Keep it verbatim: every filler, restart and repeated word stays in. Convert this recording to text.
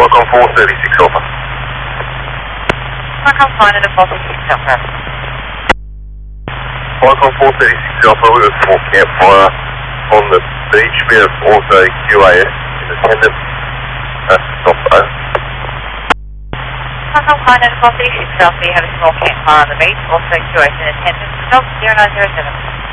Welcome four thirty-six Alpha. Welcome five at four thirty-six Alpha. Welcome four thirty-six Alpha, we have a small campfire on the beach. We have also Q A S in attendance. Uh, stop that. Welcome five at four thirty-six Alpha, we have a small campfire on the beach, also Q A S in attendance. Delta zero nine zero seven.